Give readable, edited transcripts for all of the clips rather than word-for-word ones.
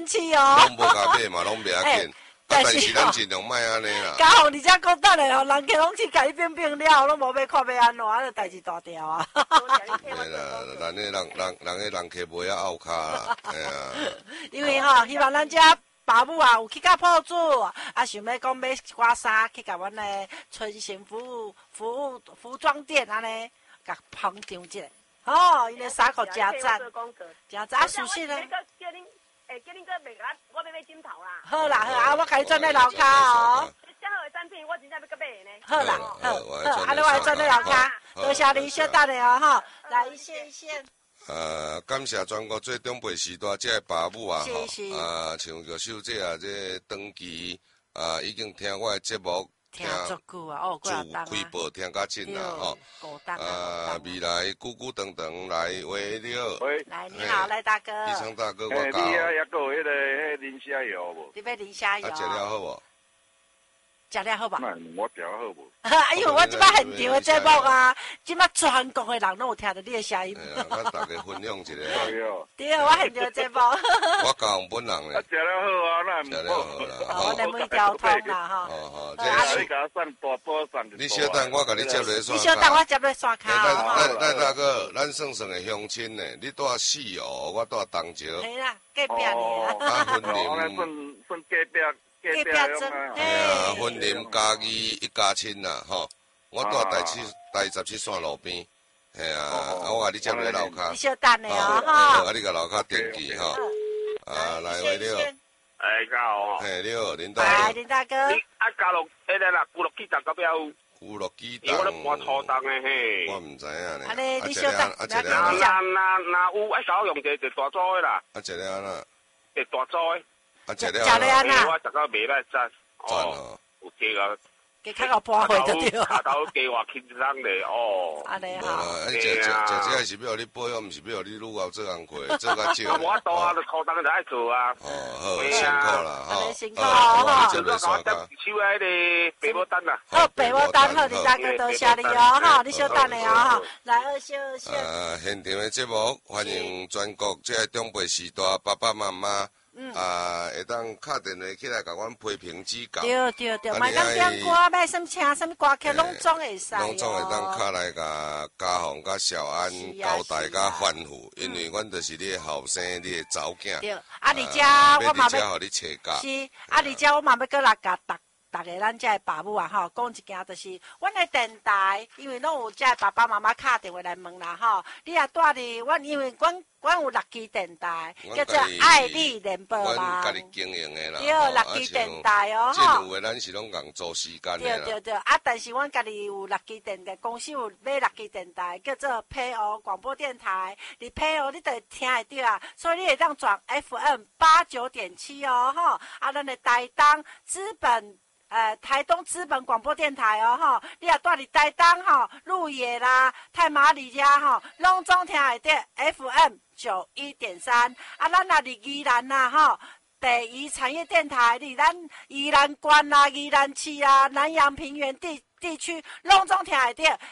气哦。 拢无甲买嘛，拢袂要紧。但是咱尽量卖安尼啦。 刚好你遮讲等下吼，人客拢去甲伊变了，拢无要看要安怎，啊，代志大条啊。 对啦，咱迄人客袂晓拗卡啦，哎呀。 因为吼，希望咱遮爸母啊有去到铺子，啊想要讲买寡衫去甲阮的春行服装店安尼，甲捧场一下。哦，伊个衫裤真赞，真赞，啊舒适咧。 叫恁个卖甲我要买枕头啦。 好啦好啊，我甲你转咧楼骹哦。 遮好的产品，我真正要甲买呢。 好啦好，安尼我来转咧楼骹，多谢你小等下哦吼，来一线。 感谢全国最中北时代这爸母啊，像玉秀姐啊，这长期已经听我的节目。 听足久啊，哦， 自开播听较真啦，吼。未来久久长长来喂你好。 来，你好，赖大哥。 医生大哥，我教。 你还有迄个磷虾油无？ 你要磷虾油？ 食了好无？ 食了好吧？ 我食好无？ 因为我即摆现场的节目啊，即摆全国的人拢有听到你的声音。 我大家分享一下。 对，我现场的节目。 我教本人咧。 食了好啊，那食了好啦。 我连每条通啦，哈。 你小等我甲你接落线。 你小等我接落线卡。 赖大哥，咱算的乡亲呢，你住四湖，我住东石。 系啦，隔壁呢。 啊，分林。 算隔壁。 隔壁真。 啊，分林家己一家亲啦，吼。我住第17线路边。系啊，我甲你接落楼骹。 你小等的哦，哈。 啊，你甲楼骹登记吼。啊，来喂，你好。 家好。 嘿，你好，林大哥。 林大哥。 加入迄个啦，古乐基站到尾有。 古乐基站。 我咧搬土档的嘿。 我唔知影咧。 安尼你小等。 那有爱甲我用一个大组的啦。 啊，一个安那。 一大组的。 啊，一个安那。 我食到袂歹赞。 赞哦。 有加个。 给较搬回就对。 下头加我轻松咧哦。 安尼好。 食这是要你保养，毋是要你愈后做工课，做较少。 我多啊，土档就爱做啊。 好，辛苦啦， 哈。辛苦哈。 就说我接手迄个白牡丹啦。 好，白牡丹好，林大哥多谢你哦，哈，你小等下哦，哈，来二小。 现场的节目欢迎全国这中北时代爸爸妈妈。会当敲电话起来，甲阮批评指教。 对，莫讲点歌，买什么请什么歌曲，拢总会使。 拢总会当敲来甲家宏、甲小安交代、甲吩咐，因为阮就是你的后生，你的查某囝。 对，而且我嘛要，互你找教。 是，而且我嘛要搁来甲大家咱遮的爸母啊，吼，讲一件就是，阮的电台，因为拢有遮爸爸妈妈敲电话来问啦，吼，你也住伫，阮因为阮有6支电台，叫做爱丽联播网。 阮家己经营的啦。 对，6支电台哦，吼。 政府的咱是拢共做时间的啦。 对，啊，但是阮家己有6支电台，公司有买6支电台，叫做配偶广播电台。你配偶你就听会到啊，所以你会当转 FM89.7哦，吼。啊，咱的台东资本。台东资本广播电台哦，吼，你也住伫台东吼，鹿野啦、太麻里遮吼，拢总听会到 FM91.3。啊，咱也伫宜兰啦，吼，第一产业电台伫咱宜兰县啦、宜兰市啊、南洋平原地区拢总听会到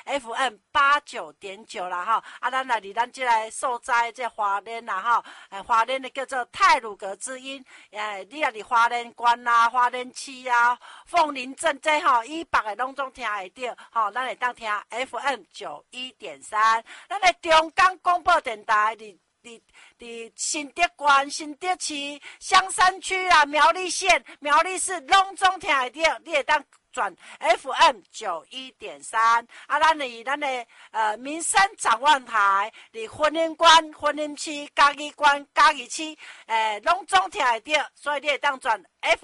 FM89.9啦，吼。啊，咱来伫咱即个所在，即花莲啦，吼，花莲的叫做太鲁阁之音，你也伫花莲县啦、花莲市啊、凤林镇这吼以北的拢总听会到，吼，咱会当听 FM91.3。咱的中港广播电台伫新德县、新德市、香山区啊、苗栗县、苗栗市拢总听会到，你会当转 FM91.3。啊，咱的民生展望台，伫婚姻县、婚姻区、嘉义县、嘉义市，拢总听会到，所以你会当转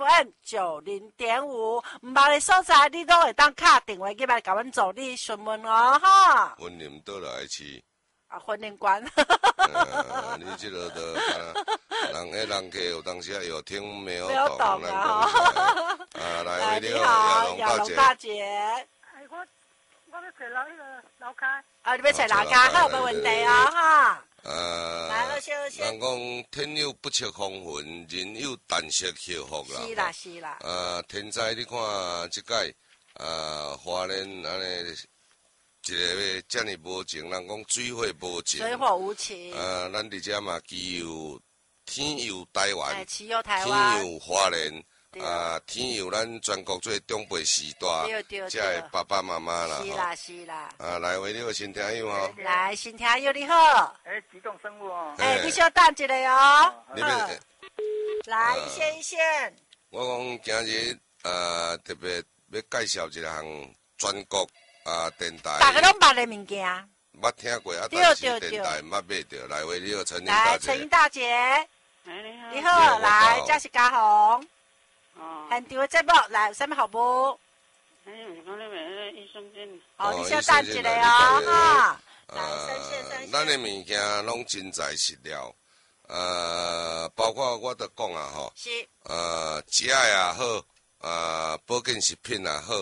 FM90.5。毋捌的所在，你都会当敲电话去来甲阮助理询问哦，哈。 婚姻倒来市。 婚姻观。 你这个的，人客有当时有听没有懂啊！ 来， 你好，亚龙大姐。 我要找那个楼骹。 你要找楼骹，好，没问题啊，哈。来， 人讲天有不测风云，人有旦夕幸福啦。 是啦。 天灾你看即届，花莲安尼。一个遮尔无情，人讲水火无情， 水火无情。 咱伫遮嘛，既有天佑台湾， 天佑台湾， 天佑花莲。天佑咱全国最长辈时代，才会爸爸妈妈啦， 是啦是啦。 来为你个新听友哦。 来，新听友你好。 激动生物哦。 你稍等一下哦。 你们来一线。 我讲今日特别要介绍一项全国电台。 大家拢捌的物件。 捌听过但是电台捌买着。来为你个陈英大姐。 来，陈英大姐。你好，来，这是嘉宏。现场的节目来有啥物服务？ 是讲你买益生菌。 你稍等一下哈。来，生鲜。 咱的物件拢真材实料，包括我都讲吼， 是。 食的也好，保健食品也好，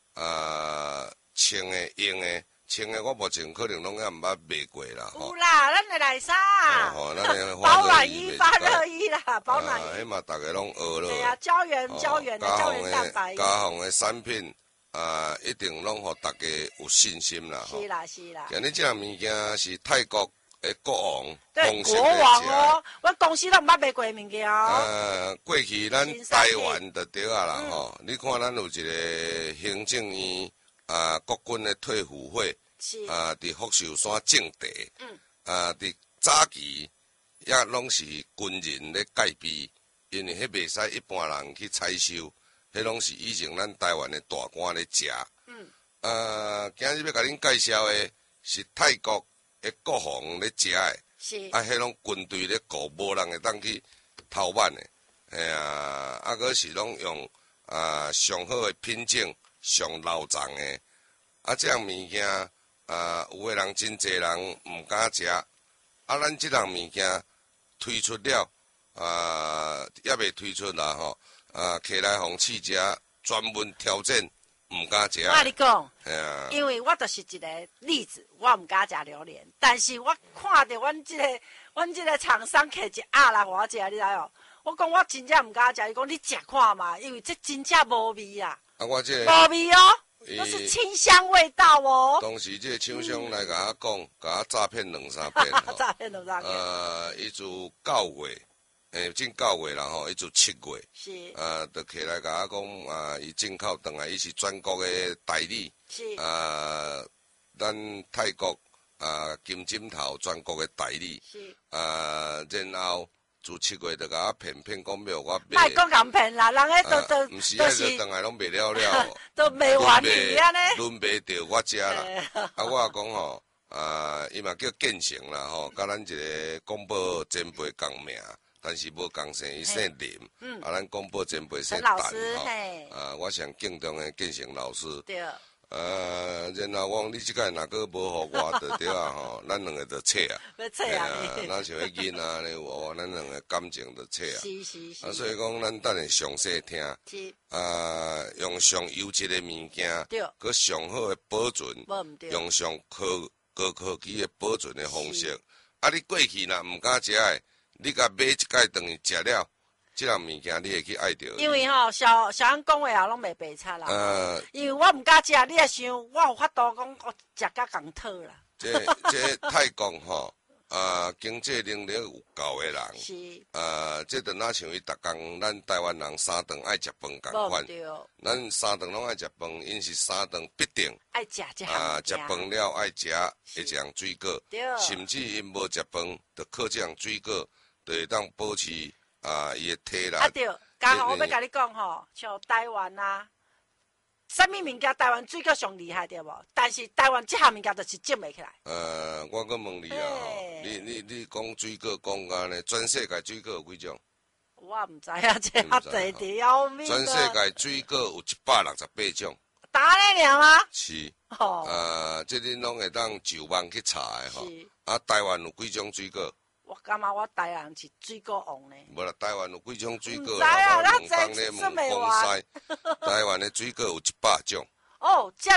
穿的、用的。穿的我目前可能拢也毋捌卖过啦， 有啦，咱的内衫，保暖衣、发热衣啦，保暖衣。 迄嘛，大家拢学咯。 对啊，胶原的胶原蛋白。 家纺的产品，一定拢互大家有信心啦。 是啦是啦。 今日这样物件是泰国的国王， 对，国王哦，我公司都毋捌卖过物件哦。过去咱台湾就对啊啦吼，你看咱有一个行政院。国军的退伍会，伫福寿山种地，伫早期也拢是军人咧戒备，因为迄袂使一般人去采收，迄拢是以前咱台湾的大官咧食。今日要甲恁介绍的是泰国的国防咧食的，迄拢军队咧顾，无人会当去偷挽的，佫是拢用上好的品种。上老长的，这样物件，有的人真侪人毋敢食，咱这样物件推出了，也未推出啦吼，起来互试食，专门挑战毋敢食。 我跟你讲，因为我就是一个例子，我毋敢食榴莲，但是我看到阮这个厂商摕一盒来我食，你知哦？我讲我真正毋敢食，伊讲你食看嘛，因为这真正无味啊。 我这无味哦，都是清香味道哦。 当时这厂商来甲我讲，甲我诈骗2-3遍。 诈骗2-3遍。 伊自9月，正9月啦吼，伊自7月。 是。 就起来甲我讲，伊进口回来，伊是全国的代理。 是。 咱泰国金针头全国的代理。 是。 然后。自7月就甲我骗讲要我卖。莫讲共骗啦，人迄都毋是，迄就当来拢卖了了， 都卖完去安尼。 轮卖着我食啦，我也讲吼，伊嘛叫建成啦吼，甲咱一个广播前辈共名，但是无共姓，伊姓林，咱广播前辈姓陈吼，我上敬重的建成老师。对。然后我讲你即个若个无互我就对啊吼，咱两个就切啊。 要切啊！ 咱像迄囡仔咧，咱两个感情就切啊。 是。 所以讲，咱等下详细听。是。用上优质的物件，佮上好的保存，用上高科技的保存的方式。你过去若毋敢食的，你甲买一盖等于食了。这样物件你会去爱着， 因为吼小安讲话也拢袂白差啦。因为我毋敢食，你也想我有法度讲我食甲共讨啦。 这泰国吼，经济能力有够的人， 是。 这就哪像伊逐工咱台湾人3顿爱食饭共款，咱3顿拢爱食饭，因是3顿必定爱食食饭了爱食一项水果，甚至因无食饭，就靠这项水果，就会当保持。伊的体力。 对，刚好我要甲你讲吼，像台湾啊，啥物物件台湾水果上厉害对无？但是台湾这项物件就是种袂起来。 我搁问你啊吼，你讲水果讲安尼，全世界水果有几种？ 我毋知啊，这较侪伫要命。 全世界水果有168种。 打咧尔吗？ 是。这恁拢会当就网去查的吼。台湾有几种水果？ 我感觉我台湾是水果王呢。 无啦，台湾有几种水果？ 唔知啊，咱真是袂完。 台湾的水果有100种。 哦，占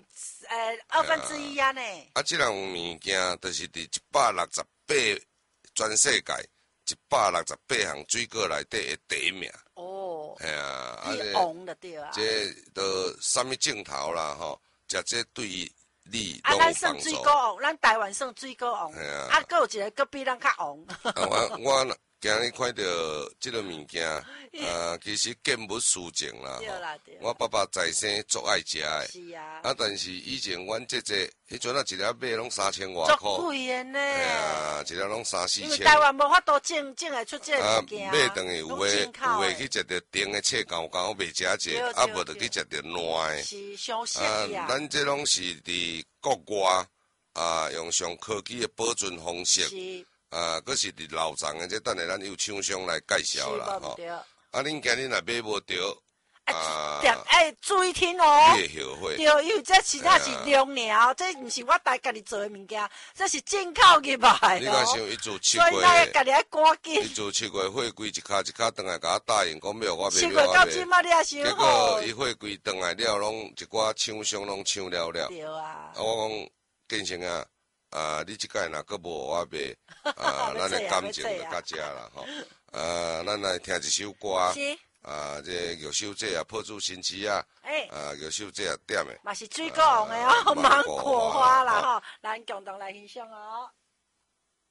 1/2啊呢。 这样物件就是伫168全世界168项水果内底的第一名。 哦。 系啊， 你王就对啊。 这都啥物镜头啦吼，食这对你咱算水果王，咱台湾算水果王，佫有一个佫比咱较王。 今日看到即个物件，其实见物思情啦。 对啦对。 我爸爸在生足爱食的。 是啊。 但是以前阮迄阵啊，一粒买拢3000外箍。 足贵的呢。 哎呀，一粒拢3、4千。 因为台湾无法度种会出这个物件。 买等于有诶去食着甜的切糕糕，袂食者，无就去食着烂的。 是上色呀。 咱这拢是伫国外用上科技的保存方式。 是。 佫是伫老藏的，这等下咱有厂商来介绍啦吼。恁今日若买无着， 注意听哦。 越后悔。 对，因为这实在是良苗，这毋是我家己做的物件，这是进口入来你敢想伊做7 月？所以咱家己爱赶紧。 伊做7月货柜一卡转来，甲我答应讲要我买。7 月到即马你也想结果伊货柜转来了，拢一寡厂商拢抢了。 对啊。 我讲建成啊。你即摆若佫无我买，咱的感情就较遮啦吼。咱来听一首歌，这玉秀姐啊，破竹新旗啊，玉秀姐啊点的， 嘛是水果王的哦，芒果花啦吼，咱共同来欣赏哦。